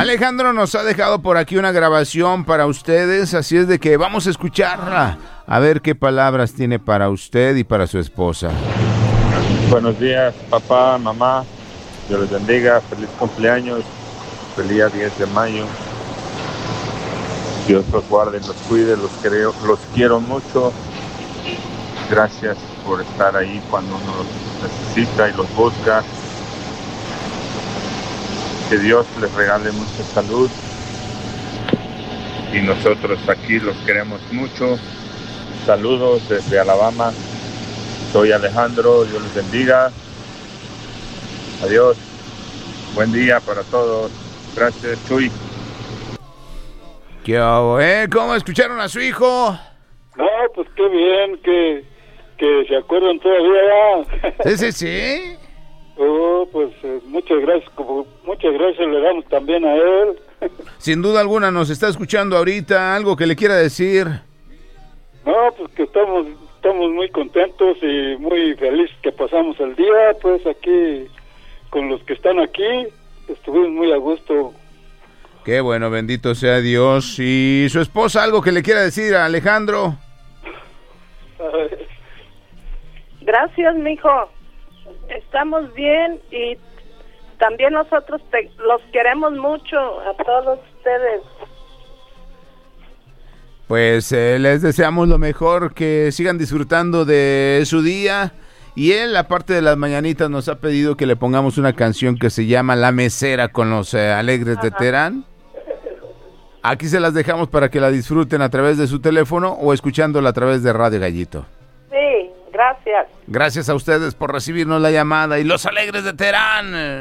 Alejandro nos ha dejado por aquí una grabación para ustedes, así es de que vamos a escucharla, a ver qué palabras tiene para usted y para su esposa. Buenos días, papá, mamá, Dios les bendiga, feliz cumpleaños, feliz día 10 de mayo. Dios los guarde, los cuide, los quiero mucho. Gracias por estar ahí cuando uno los necesita y los busca. Que Dios les regale mucha salud. Y nosotros aquí los queremos mucho. Saludos desde Alabama. Soy Alejandro, Dios les bendiga. Adiós. Buen día para todos. Gracias, Chuy. ¿Qué hago, ¿Cómo escucharon a su hijo? No, pues qué bien, que se acuerdan todavía. Sí. Oh, pues muchas gracias le damos también a él. Sin duda alguna nos está escuchando ahorita, algo que le quiera decir. No, pues que estamos muy contentos y muy felices que pasamos el día, pues aquí con los que están aquí, estuvimos muy a gusto. Qué bueno, bendito sea Dios. ¿Y su esposa algo que le quiera decir a Alejandro? Gracias, mijo. Estamos bien y también nosotros los queremos mucho a todos ustedes. Pues les deseamos lo mejor, que sigan disfrutando de su día. Y él, aparte de las mañanitas, nos ha pedido que le pongamos una canción que se llama La Mesera con los Alegres de Terán. Aquí se las dejamos para que la disfruten a través de su teléfono o escuchándola a través de Radio Gallito. Sí, gracias. Gracias a ustedes por recibirnos la llamada y los Alegres de Terán.